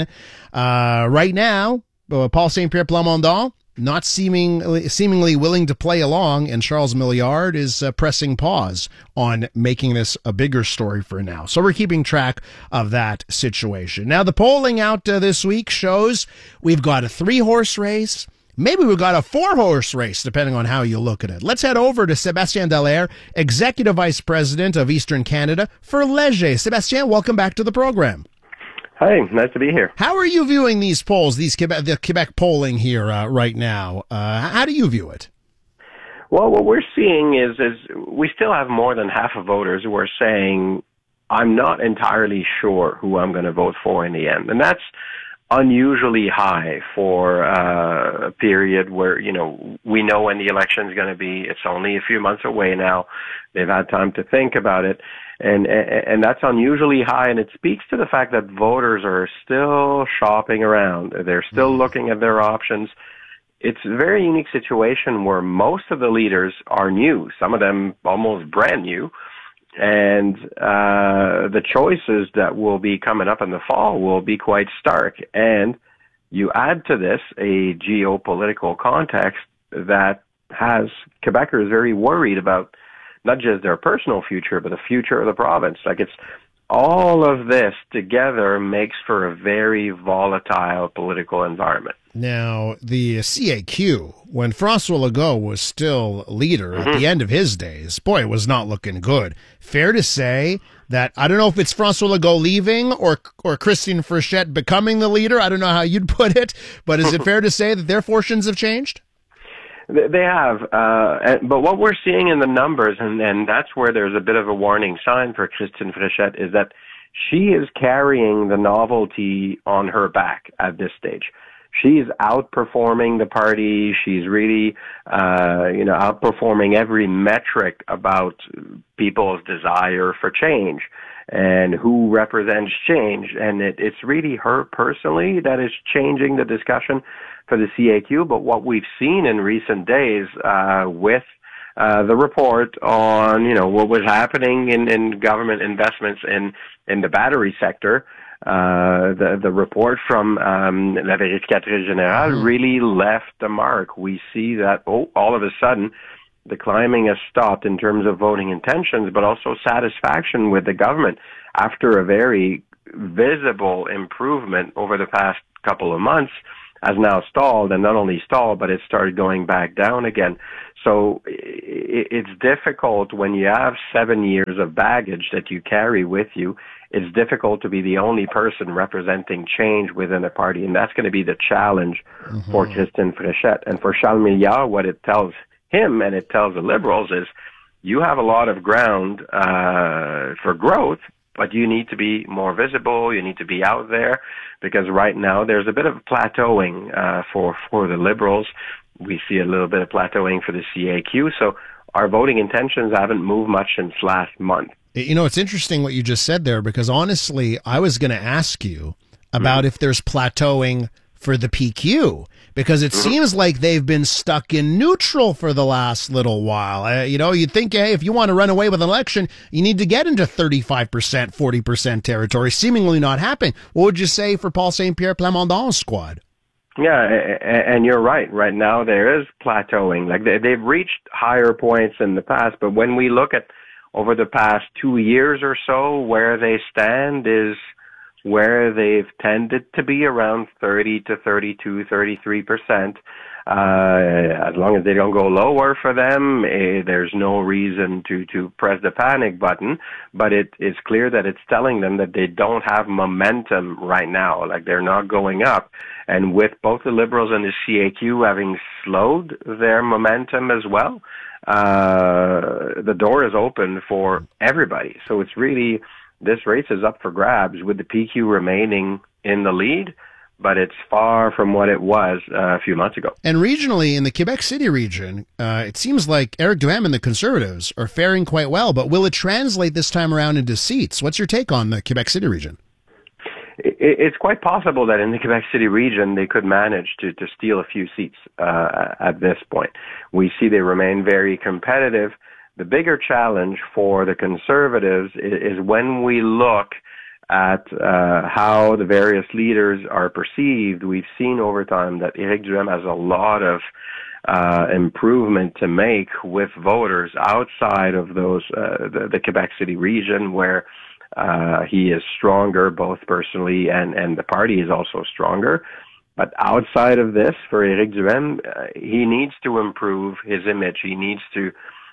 uh, right now, uh, Paul Saint-Pierre Plamondon not seeming, seemingly willing to play along, and Charles Milliard is uh, pressing pause on making this a bigger story for now. So we're keeping track of that situation. Now, the polling out uh, this week shows we've got a three-horse race. Maybe we've got a four-horse race, depending on how you look at it. Let's head over to Sébastien Dallaire, Executive Vice President of Eastern Canada for Léger. Sébastien, welcome back to the program. Hi, nice to be here. How are you viewing these polls, these Quebec, the Quebec polling here uh, right now? Uh, how do you view it? Well, what we're seeing is is we still have more than half of voters who are saying, I'm not entirely sure who I'm going to vote for in the end. And that's unusually high for uh, a period where, you know, we know when the election is going to be. It's only a few months away now. They've had time to think about it. And, and that's unusually high, and it speaks to the fact that voters are still shopping around. They're still looking at their options. It's a very unique situation where most of the leaders are new, some of them almost brand new, and uh, the choices that will be coming up in the fall will be quite stark. And you add to this a geopolitical context that has Quebecers very worried about not just their personal future, but the future of the province. Like, it's all of this together makes for a very volatile political environment. Now, the C A Q, when François Legault was still leader mm-hmm. at the end of his days, boy, it was not looking good. Fair to say that, I don't know if it's François Legault leaving or or Christine Frechette becoming the leader. I don't know how you'd put it, but is it fair to say that their fortunes have changed? They have, uh, but what we're seeing in the numbers, and, and that's where there's a bit of a warning sign for Christine Frechette, is that she is carrying the novelty on her back at this stage. She's outperforming the party. She's really, uh, you know, outperforming every metric about people's desire for change and who represents change. And it, it's really her personally that is changing the discussion for the C A Q. But what we've seen in recent days uh, with uh, the report on, you know, what was happening in, in government investments in, in the battery sector, uh, the, the report from um, La Vérificatrice Générale mm-hmm. really left a mark. We see that, oh, all of a sudden, the climbing has stopped in terms of voting intentions, but also satisfaction with the government after a very visible improvement over the past couple of months has now stalled, and not only stalled, but it started going back down again. So it's difficult when you have seven years of baggage that you carry with you. It's difficult to be the only person representing change within a party, and that's going to be the challenge mm-hmm. for Christine Fréchette. And for Charles Milliard, what it tells him and it tells the Liberals is you have a lot of ground uh, for growth, but you need to be more visible. You need to be out there, because right now there's a bit of plateauing uh, for for the Liberals. We see a little bit of plateauing for the C A Q. So our voting intentions haven't moved much since last month. You know, it's interesting what you just said there, because honestly, I was going to ask you about mm-hmm. if there's plateauing for the P Q, because it mm-hmm. seems like they've been stuck in neutral for the last little while. Uh, you know, you'd think, hey, if you want to run away with an election, you need to get into thirty-five percent, forty percent territory, seemingly not happening. What would you say for Paul Saint-Pierre Plamondon's squad? Yeah, and you're right. Right now there is plateauing. Like they, they've reached higher points in the past, but when we look at over the past two years or so, where they stand is where they've tended to be around thirty to thirty-two, thirty-three percent. Uh, as long as they don't go lower for them, eh, there's no reason to, to press the panic button. But it is clear that it's telling them that they don't have momentum right now, like they're not going up. And with both the Liberals and the C A Q having slowed their momentum as well, uh, the door is open for everybody. So it's really, this race is up for grabs with the P Q remaining in the lead, but it's far from what it was uh, a few months ago. And regionally, in the Quebec City region, uh, it seems like Éric Duhaime and the Conservatives are faring quite well, but will it translate this time around into seats? What's your take on the Quebec City region? It's quite possible that in the Quebec City region they could manage to, to steal a few seats uh, at this point. We see they remain very competitive. The bigger challenge for the Conservatives is, is when we look at uh, how the various leaders are perceived. We've seen over time that Éric Duhaime has a lot of uh, improvement to make with voters outside of those uh, the, the Quebec City region, where uh, he is stronger both personally and, and the party is also stronger. But outside of this, for Éric Duhaime, uh, he needs to improve his image. He needs to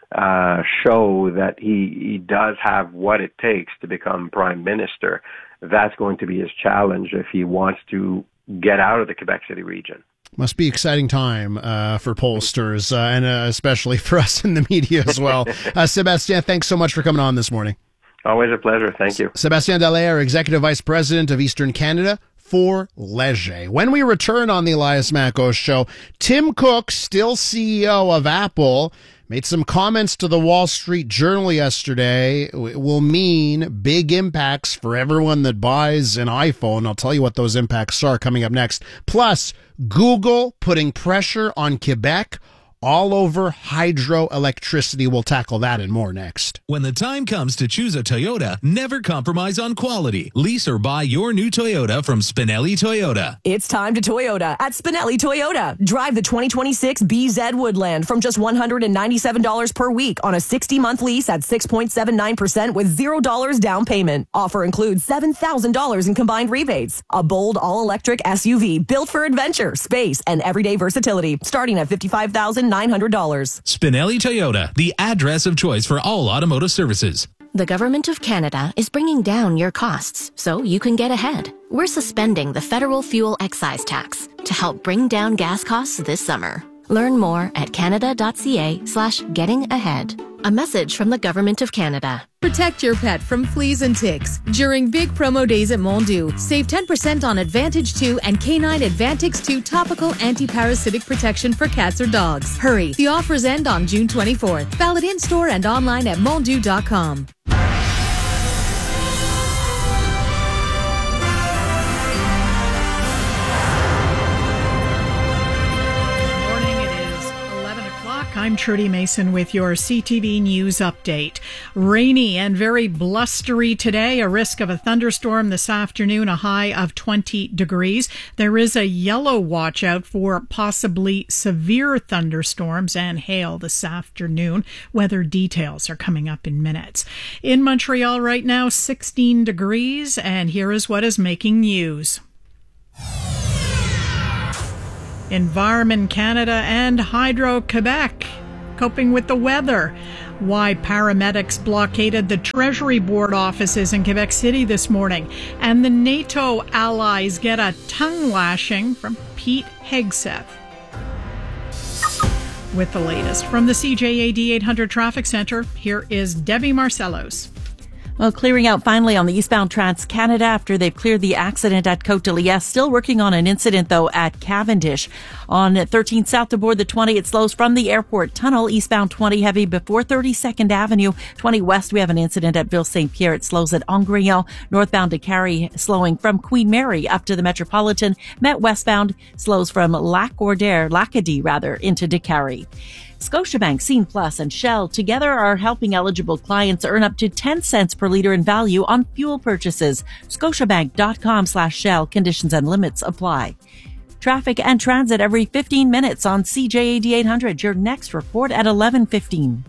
Uh, show that he, he does have what it takes to become prime minister. That's going to be his challenge if he wants to get out of the Quebec City region. Must be exciting time uh, for pollsters, uh, and uh, especially for us in the media as well. uh, Sébastien, thanks so much for coming on this morning. Always a pleasure. Thank you. Sébastien Dallaire, Executive Vice President of Eastern Canada for Léger. When we return on the Elias Makos Show, Tim Cook, still C E O of Apple, made some comments to the Wall Street Journal yesterday. It will mean big impacts for everyone that buys an iPhone. I'll tell you what those impacts are coming up next. Plus, Google putting pressure on Quebec all over hydroelectricity. We'll tackle that and more next. When the time comes to choose a Toyota, never compromise on quality. Lease or buy your new Toyota from Spinelli Toyota. It's time to Toyota at Spinelli Toyota. Drive the twenty twenty-six B Z Woodland from just one hundred ninety-seven dollars per week on a sixty-month lease at six point seven nine percent with zero dollars down payment. Offer includes seven thousand dollars in combined rebates. A bold all-electric S U V built for adventure, space, and everyday versatility, starting at fifty-five thousand nine hundred dollars. Spinelli Toyota, the address of choice for all automotive services. The Government of Canada is bringing down your costs so you can get ahead. We're suspending the federal fuel excise tax to help bring down gas costs this summer. Learn more at canada.ca slash getting ahead. A message from the Government of Canada. Protect your pet from fleas and ticks during big promo days at Mondu. Save ten percent on Advantage two and Canine Advantix two topical anti-parasitic protection for cats or dogs. Hurry, the offers end on June twenty-fourth. Valid in-store and online at mondu dot com. I'm Trudy Mason with your C T V News update. Rainy and very blustery today. A risk of a thunderstorm this afternoon, a high of twenty degrees. There is a yellow watch out for possibly severe thunderstorms and hail this afternoon. Weather details are coming up in minutes. In Montreal right now, sixteen degrees, and here is what is making news. Environment Canada and Hydro-Quebec coping with the weather. Why paramedics blockaded the Treasury Board offices in Quebec City this morning. And the NATO allies get a tongue lashing from Pete Hegseth. With the latest from the C J A D eight hundred Traffic Center, here is Debbie Marcellos. Well, clearing out finally on the eastbound Trans-Canada after they've cleared the accident at Côte de Liesse. Still working on an incident, though, at Cavendish. On thirteen south aboard the twenty, it slows from the airport tunnel. Eastbound twenty heavy before thirty-second Avenue. twenty west, we have an incident at Ville-Saint-Pierre. It slows at Angrillon. Northbound to Carrie, slowing from Queen Mary up to the Metropolitan. Met westbound slows from Lac-Ordère, Lacadie rather, into Décarie. Scotiabank, Scene Plus, and Shell together are helping eligible clients earn up to ten cents per litre in value on fuel purchases. Scotiabank.com slash Shell. Conditions and limits apply. Traffic and transit every fifteen minutes on C J A D eight hundred. Your next report at eleven fifteen.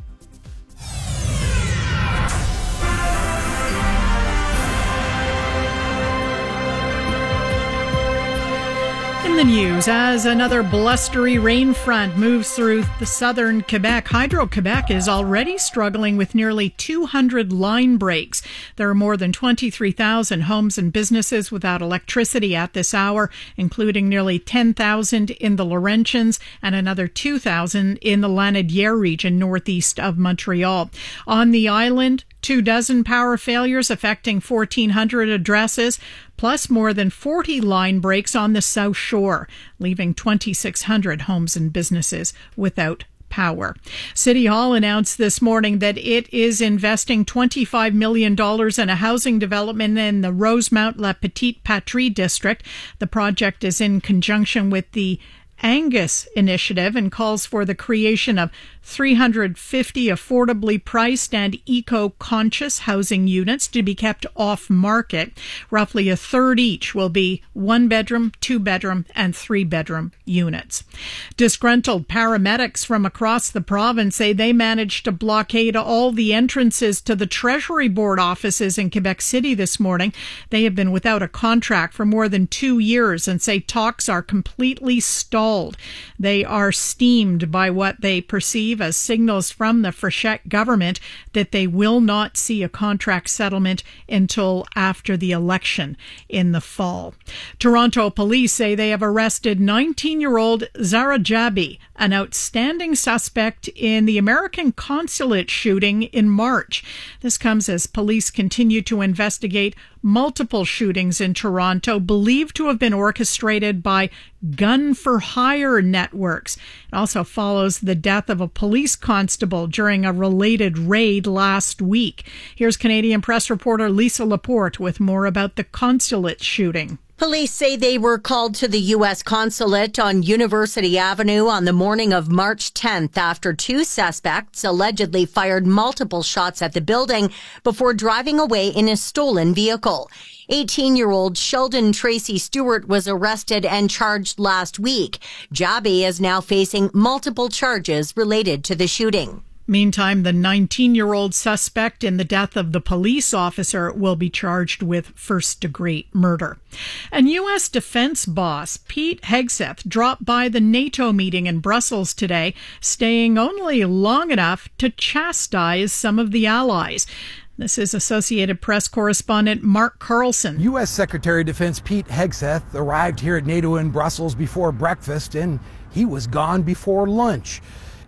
In the news, as another blustery rain front moves through the southern Quebec, Hydro-Quebec is already struggling with nearly two hundred line breaks. There are more than twenty-three thousand homes and businesses without electricity at this hour, including nearly ten thousand in the Laurentians and another two thousand in the Lanaudière region northeast of Montreal. On the island, two dozen power failures affecting fourteen hundred addresses, plus more than forty line breaks on the South Shore, leaving twenty-six hundred homes and businesses without power. City Hall announced this morning that it is investing twenty-five million dollars in a housing development in the Rosemount La Petite Patrie district. The project is in conjunction with the Angus initiative and calls for the creation of three hundred fifty affordably priced and eco-conscious housing units to be kept off-market. Roughly a third each will be one-bedroom, two-bedroom, and three-bedroom units. Disgruntled paramedics from across the province say they managed to blockade all the entrances to the Treasury Board offices in Quebec City this morning. They have been without a contract for more than two years and say talks are completely stalled. They are steamed by what they perceive as signals from the Frechette government that they will not see a contract settlement until after the election in the fall. Toronto police say they have arrested nineteen-year-old Zara Jabi, an outstanding suspect in the American consulate shooting in March. This comes as police continue to investigate multiple shootings in Toronto believed to have been orchestrated by gun-for-hire networks. It also follows the death of a police constable during a related raid last week. Here's Canadian Press reporter Lisa Laporte with more about the consulate shooting. Police say they were called to the U S consulate on University Avenue on the morning of March tenth after two suspects allegedly fired multiple shots at the building before driving away in a stolen vehicle. eighteen-year-old Sheldon Tracy Stewart was arrested and charged last week. Jabi is now facing multiple charges related to the shooting. Meantime, the nineteen-year-old suspect in the death of the police officer will be charged with first-degree murder. And U S defense boss Pete Hegseth dropped by the NATO meeting in Brussels today, staying only long enough to chastise some of the allies. This is Associated Press correspondent Mark Carlson. U S Secretary of Defense Pete Hegseth arrived here at NATO in Brussels before breakfast, and he was gone before lunch.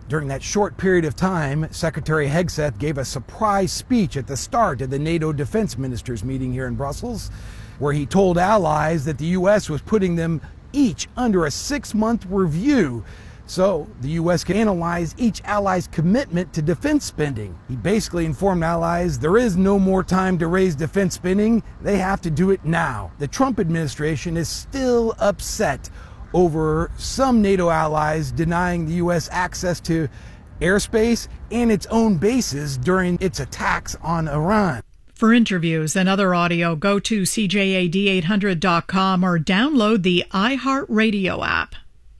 During that short period of time, Secretary Hegseth gave a surprise speech at the start of the NATO defense ministers meeting here in Brussels, where he told allies that the U S was putting them each under a six-month review so the U S can analyze each ally's commitment to defense spending. He basically informed allies there is no more time to raise defense spending. They have to do it now. The Trump administration is still upset over some NATO allies denying the U S access to airspace and its own bases during its attacks on Iran. For interviews and other audio, go to C J A D eight hundred dot com or download the iHeartRadio app.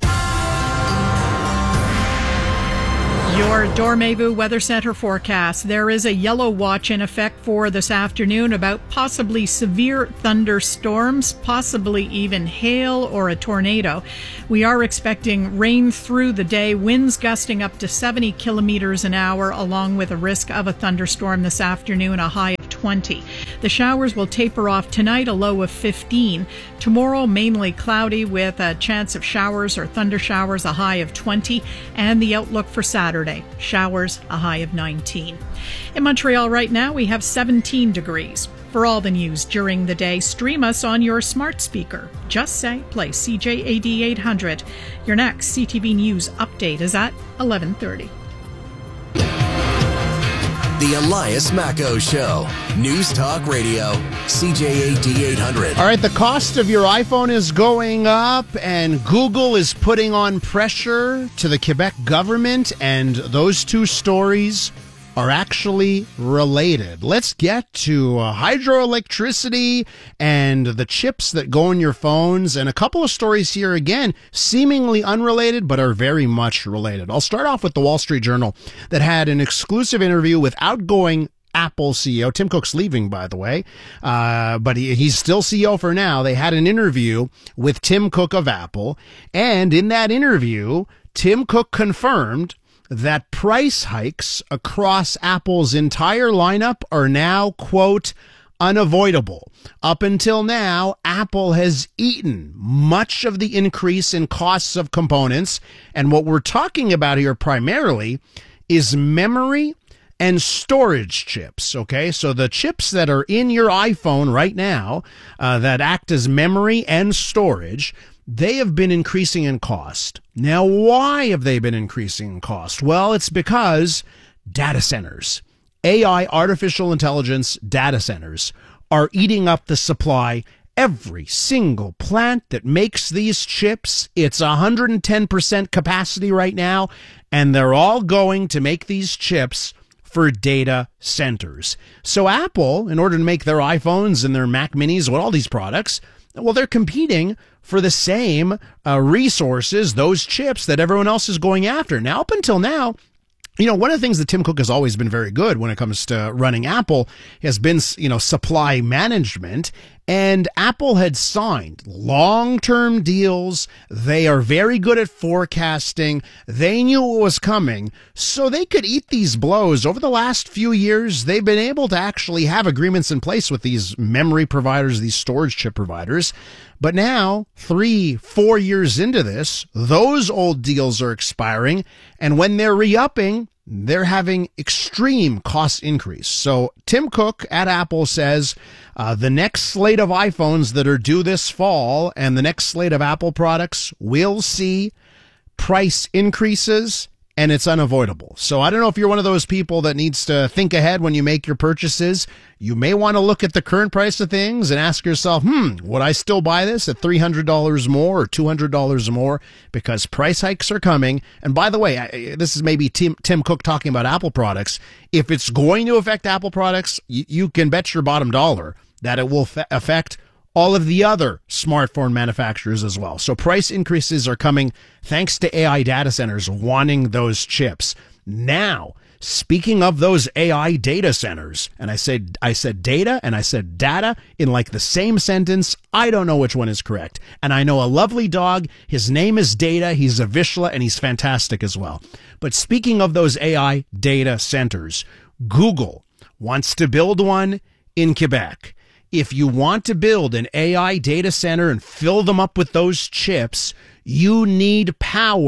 Your Dormevu Weather Center forecast. There is a yellow watch in effect for this afternoon about possibly severe thunderstorms, possibly even hail or a tornado. We are expecting rain through the day, winds gusting up to seventy kilometers an hour, along with a risk of a thunderstorm this afternoon, a high of twenty. The showers will taper off tonight, a low of fifteen. Tomorrow, mainly cloudy with a chance of showers or thunder showers, a high of twenty. And the outlook for Saturday, showers, a high of nineteen. In Montreal right now, we have seventeen degrees. For all the news during the day, stream us on your smart speaker. Just say, play C J A D eight hundred. Your next C T V News update is at eleven thirty. The Elias Macco Show. News Talk Radio. C J A D eight hundred. All right, the cost of your iPhone is going up, and Google is putting on pressure to the Quebec government, and those two stories are actually related. Let's get to uh, hydroelectricity and the chips that go in your phones, and a couple of stories here, again, seemingly unrelated, but are very much related. I'll start off with the Wall Street Journal that had an exclusive interview with outgoing Apple C E O. Tim Cook's leaving, by the way, uh, but he, he's still C E O for now. They had an interview with Tim Cook of Apple, and in that interview, Tim Cook confirmed that price hikes across Apple's entire lineup are now, quote, unavoidable. Up until now, Apple has eaten much of the increase in costs of components, and what we're talking about here primarily is memory and storage chips, okay? So the chips that are in your iPhone right now uh, that act as memory and storage, they have been increasing in cost. Now, why have they been increasing in cost? Well, it's because data centers, A I, artificial intelligence data centers, are eating up the supply. Every single plant that makes these chips, it's one hundred ten percent capacity right now, and they're all going to make these chips for data centers. So Apple, in order to make their iPhones and their Mac Minis, well, all these products, well, they're competing for the same uh, resources, those chips that everyone else is going after. Now, up until now, you know, one of the things that Tim Cook has always been very good when it comes to running Apple has been, you know, supply management. And Apple had signed long-term deals. They are very good at forecasting. They knew what was coming, so they could eat these blows. Over the last few years, they've been able to actually have agreements in place with these memory providers, these storage chip providers. But now, three, four years into this, those old deals are expiring, and when they're re-upping, they're having extreme cost increase. So Tim Cook at Apple says uh, the next slate of iPhones that are due this fall and the next slate of Apple products will see price increases, and it's unavoidable. So I don't know if you're one of those people that needs to think ahead when you make your purchases. You may want to look at the current price of things and ask yourself, hmm, would I still buy this at three hundred dollars more or two hundred dollars more? Because price hikes are coming. And by the way, I, this is maybe Tim, Tim Cook talking about Apple products. If it's going to affect Apple products, you, you can bet your bottom dollar that it will fa- affect all of the other smartphone manufacturers as well. So price increases are coming thanks to A I data centers wanting those chips. Now, speaking of those A I data centers, and I said I said data and I said data in like the same sentence. I don't know which one is correct. And I know a lovely dog. His name is Data. He's a Vizsla, and he's fantastic as well. But speaking of those A I data centers, Google wants to build one in Quebec. If you want to build an A I data center and fill them up with those chips, you need power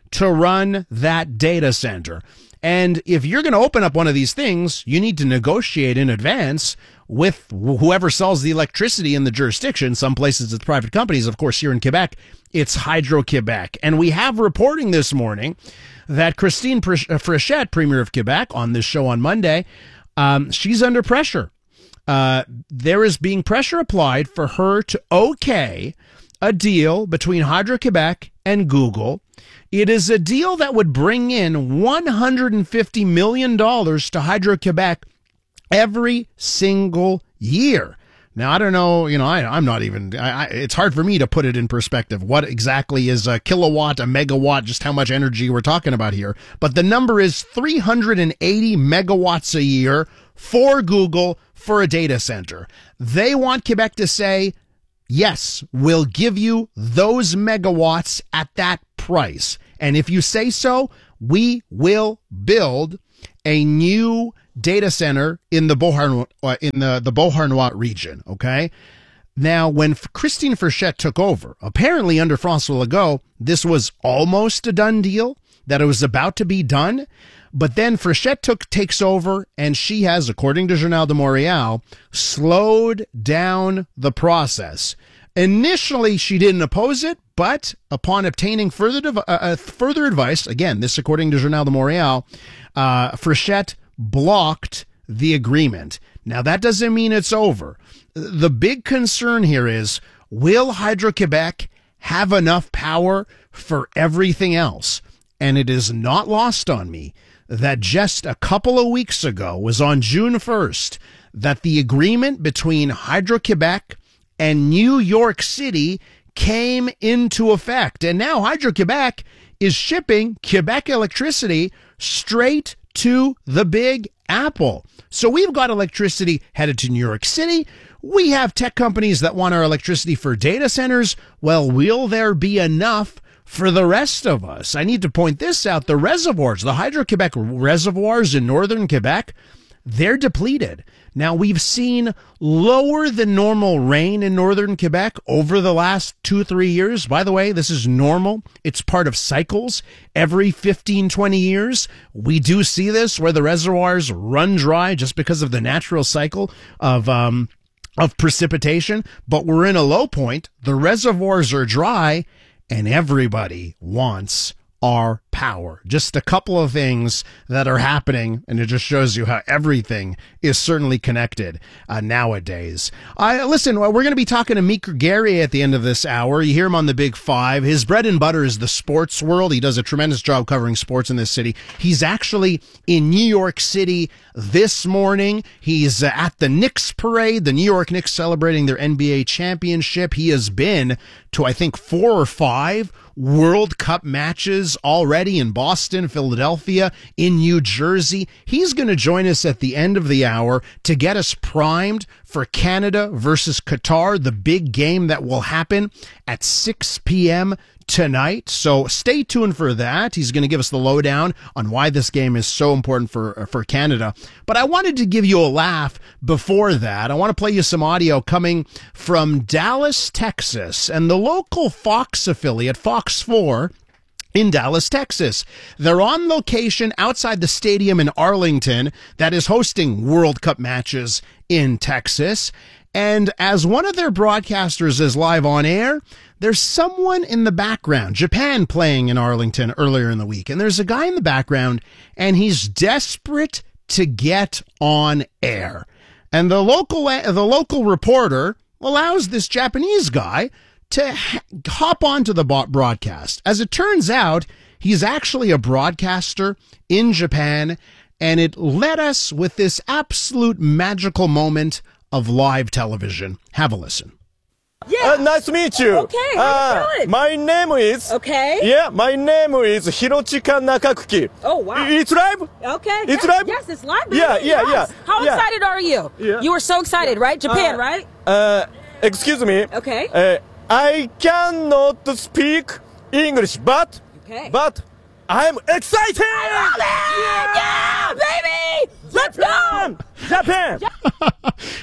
to run that data center. And if you're going to open up one of these things, you need to negotiate in advance with whoever sells the electricity in the jurisdiction. Some places it's private companies. Of course, here in Quebec, it's Hydro-Quebec. And we have reporting this morning that Christine Frechette, Premier of Quebec, on this show on Monday, um, she's under pressure. Uh, there is being pressure applied for her to okay a deal between Hydro-Quebec and Google. It is a deal that would bring in one hundred fifty million dollars to Hydro-Quebec every single year. Now, I don't know, you know, I, I'm not even, I, I, it's hard for me to put it in perspective. What exactly is a kilowatt, a megawatt, just how much energy we're talking about here. But the number is three hundred eighty megawatts a year for Google for a data center. They want Quebec to say, yes, we'll give you those megawatts at that price. And if you say so, we will build a new data center in the Beauharnois, uh, in the, the Beauharnois region. Okay. Now, when Christine Frechette took over, apparently under François Legault, this was almost a done deal, that it was about to be done. But then Frechette took, takes over, and she has, according to Journal de Montréal, slowed down the process. Initially, she didn't oppose it, but upon obtaining further dev- uh, uh, further advice, again, this according to Journal de Montréal, uh, Frechette blocked the agreement. Now, that doesn't mean it's over. The big concern here is, will Hydro-Quebec have enough power for everything else? And it is not lost on me that just a couple of weeks ago, was on June first, that the agreement between Hydro-Quebec and New York City came into effect. And now Hydro-Quebec is shipping Quebec electricity straight to the Big Apple. So we've got electricity headed to New York City. We have tech companies that want our electricity for data centers. Well, will there be enough for the rest of us? I need to point this out. The reservoirs, the Hydro-Quebec reservoirs in northern Quebec, they're depleted. Now, we've seen lower than normal rain in northern Quebec over the last two, three years. By the way, this is normal. It's part of cycles. Every fifteen, twenty years, we do see this where the reservoirs run dry just because of the natural cycle of, um, of precipitation. But we're in a low point. The reservoirs are dry, and everybody wants our power. Just a couple of things that are happening, and it just shows you how everything is certainly connected uh, nowadays. Uh, listen, we're going to be talking to Meeker Gary at the end of this hour. You hear him on the Big Five. His bread and butter is the sports world. He does a tremendous job covering sports in this city. He's actually in New York City this morning. He's uh, at the Knicks parade, the New York Knicks celebrating their N B A championship. He has been to, I think, four or five World Cup matches already in Boston, Philadelphia, in New Jersey. He's going to join us at the end of the hour to get us primed for Canada versus Qatar, the big game that will happen at six p.m. tonight. So stay tuned for that. He's going to give us the lowdown on why this game is so important for for Canada. But I wanted to give you a laugh before that. I want to play you some audio coming from Dallas, Texas, and the local Fox affiliate, Fox four, in Dallas, Texas. They're on location outside the stadium in Arlington that is hosting World Cup matches in Texas. And as one of their broadcasters is live on air, there's someone in the background, Japan playing in Arlington earlier in the week. And there's a guy in the background, and he's desperate to get on air. And the local, the local reporter allows this Japanese guy to hop onto the broadcast. As it turns out, he's actually a broadcaster in Japan, and it led us with this absolute magical moment of live television. Have a listen. Yeah. Uh, nice to meet you. Okay, how uh, you doing? My name is. Okay. Yeah, my name is Hirochika Nakakuki. Oh, wow. It's live? Okay. It's yes, live? Yes, it's live. Baby. Yeah, yeah, yes. yeah. How yeah. excited are you? Yeah. You were so excited, right? Japan, uh, right? Uh, excuse me. Okay. Uh, I cannot speak English, but. Okay. But. I'm excited! I love it! Yeah, yeah baby! Let's go! Japan!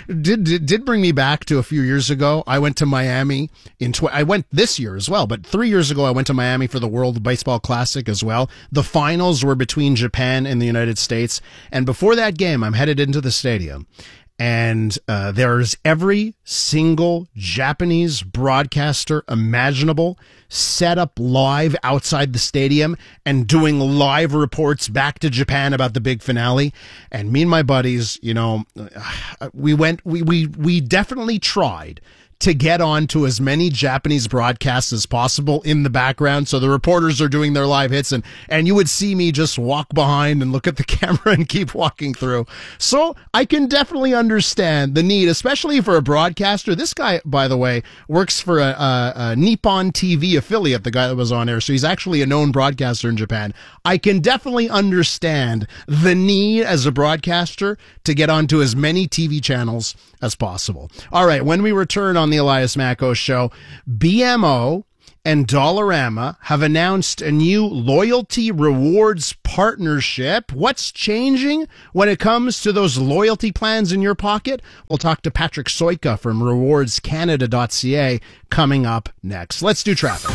did, did did bring me back to a few years ago. I went to Miami in. Tw- I went this year as well, but three years ago I went to Miami for the World Baseball Classic as well. The finals were between Japan and the United States, and before that game, I'm headed into the stadium. And uh, there's every single Japanese broadcaster imaginable set up live outside the stadium and doing live reports back to Japan about the big finale. And me and my buddies, you know, we went, we we we definitely tried to get on to as many Japanese broadcasts as possible in the background. So the reporters are doing their live hits, and, and you would see me just walk behind and look at the camera and keep walking through. So I can definitely understand the need, especially for a broadcaster. This guy, by the way, works for a, a, a Nippon T V affiliate, the guy that was on air. So he's actually a known broadcaster in Japan. I can definitely understand the need as a broadcaster to get onto as many T V channels as possible. All right, when we return on the Elias Macko Show, B M O and Dollarama have announced a new loyalty rewards partnership. What's changing when it comes to those loyalty plans in your pocket? We'll talk to Patrick Soika from rewards canada dot c a coming up next. Let's do traffic.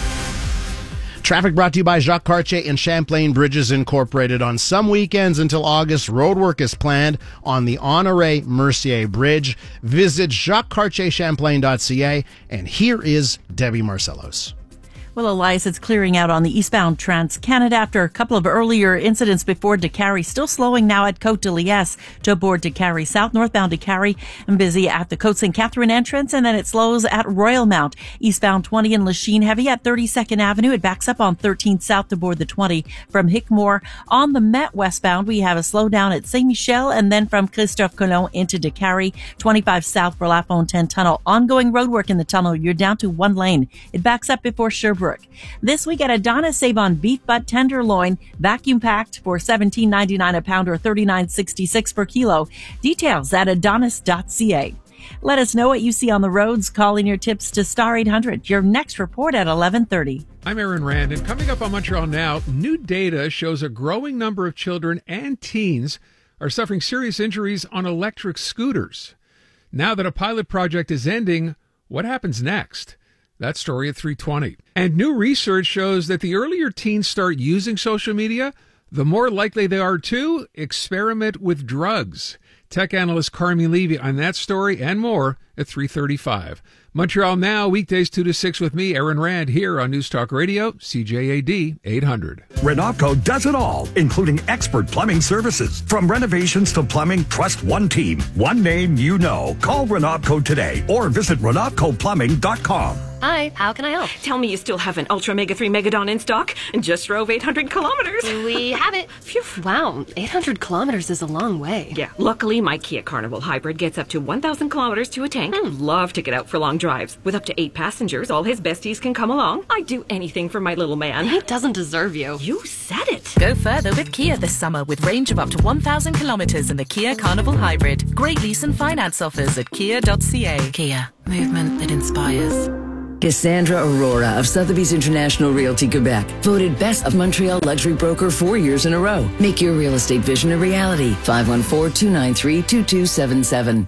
Traffic brought to you by Jacques Cartier and Champlain Bridges Incorporated. On some weekends until August, roadwork is planned on the Honoré Mercier Bridge. Visit jacques cartier champlain dot c a, and here is Debbie Marcellos. Well, Elias, it's clearing out on the eastbound Trans-Canada after a couple of earlier incidents before Décarie. Still slowing now at Côte de Liesse to board Décarie South, northbound Décarie, and busy at the Côte Sainte Catherine entrance, and then it slows at Royalmount. Eastbound twenty in Lachine, heavy at thirty-second Avenue. It backs up on thirteenth South to board the twenty from Hickmore. On the Met westbound, we have a slowdown at Saint-Michel, and then from Christophe Colomb into Décarie, twenty-five South for La Fontaine Tunnel. Ongoing roadwork in the tunnel. You're down to one lane. It backs up before Sherbrooke. This week at Adonis, save on beef butt tenderloin, vacuum packed for seventeen ninety-nine a pound or thirty-nine sixty-six per kilo. Details at adonis dot c a. Let us know what you see on the roads. Call in your tips to Star eight hundred. Your next report at eleven thirty. I'm Aaron Rand, and coming up on Montreal Now, new data shows a growing number of children and teens are suffering serious injuries on electric scooters. Now that a pilot project is ending, what happens next? That story at three twenty. And new research shows that the earlier teens start using social media, the more likely they are to experiment with drugs. Tech analyst Carmi Levy on that story and more at three thirty-five. Montreal Now, weekdays two to six with me, Aaron Rand, here on News Talk Radio, C J A D eight hundred. Renovco does it all, including expert plumbing services. From renovations to plumbing, trust one team, one name you know. Call Renovco today or visit renovco plumbing dot com. Hi, how can I help? Tell me you still have an Ultra Mega three Megadon in stock and just drove eight hundred kilometers. We have it. Phew. Wow, eight hundred kilometers is a long way. Yeah, luckily my Kia Carnival Hybrid gets up to one thousand kilometers to a tank. Hmm. Love to get out for long drives. With up to eight passengers, all his besties can come along. I'd do anything for my little man. He doesn't deserve you. You said it. Go further with Kia this summer with range of up to one thousand kilometers in the Kia Carnival Hybrid. Great lease and finance offers at kia dot c a. Kia, movement that inspires. Cassandra Aurora of Sotheby's International Realty Quebec, voted Best of Montreal Luxury Broker four years in a row. Make your real estate vision a reality. five one four, two nine three, two two seven seven.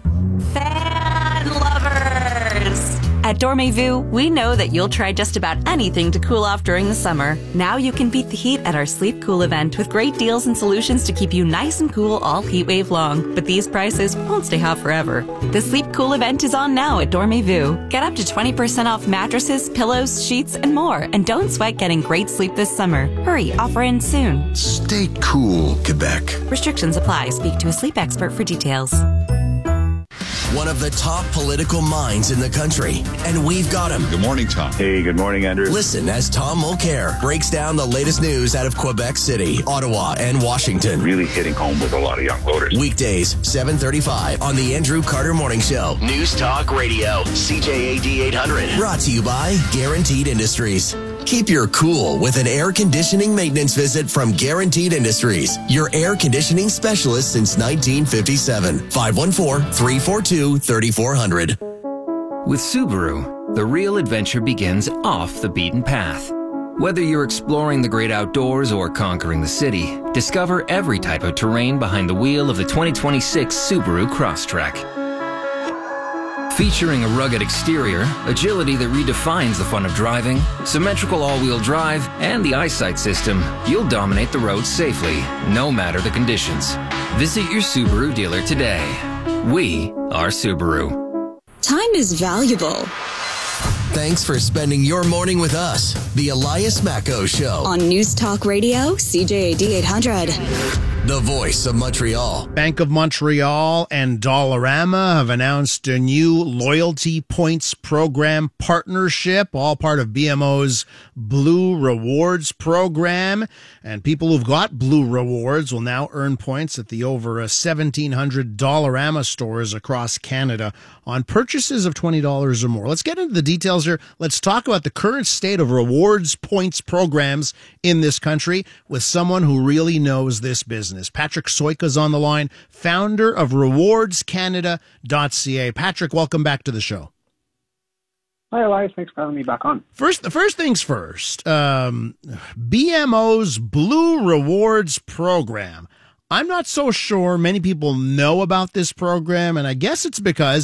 Fan lovers! At Dormez-vous, we know that you'll try just about anything to cool off during the summer. Now you can beat the heat at our Sleep Cool event with great deals and solutions to keep you nice and cool all heat wave long. But these prices won't stay hot forever. The Sleep Cool event is on now at Dormez-vous. Get up to twenty percent off mattresses, pillows, sheets, and more. And don't sweat getting great sleep this summer. Hurry, offer ends soon. Stay cool, Quebec. Restrictions apply. Speak to a sleep expert for details. One of the top political minds in the country, and we've got him. Good morning, Tom. Hey, good morning, Andrew. Listen as Tom Mulcair breaks down the latest news out of Quebec City, Ottawa, and Washington. Really hitting home with a lot of young voters. Weekdays, seven thirty-five on the Andrew Carter Morning Show. News Talk Radio, C J A D eight hundred. Brought to you by Guaranteed Industries. Keep your cool with an air conditioning maintenance visit from Guaranteed Industries, your air conditioning specialist since nineteen fifty-seven. five one four, three four two, three four zero zero. With Subaru, the real adventure begins off the beaten path. Whether you're exploring the great outdoors or conquering the city, discover every type of terrain behind the wheel of the twenty twenty-six Subaru Crosstrek. Featuring a rugged exterior, agility that redefines the fun of driving, symmetrical all-wheel drive, and the eyesight system, you'll dominate the road safely, no matter the conditions. Visit your Subaru dealer today. We are Subaru. Time is valuable. Thanks for spending your morning with us. The Elias Macco Show. On News Talk Radio, C J A D eight hundred. The voice of Montreal. Bank of Montreal and Dollarama have announced a new loyalty points program partnership, all part of B M O's Blue Rewards program. And people who've got Blue Rewards will now earn points at the over seventeen hundred Dollarama stores across Canada on purchases of twenty dollars or more. Let's get into the details here. Let's talk about the current state of rewards points programs in this country with someone who really knows this business. Patrick Soika's on the line, founder of rewards canada dot c a. Patrick, welcome back to the show. Hi, Elias. Thanks for having me back on. First, the first things first, um, B M O's Blue Rewards program. I'm not so sure many people know about this program, and I guess it's because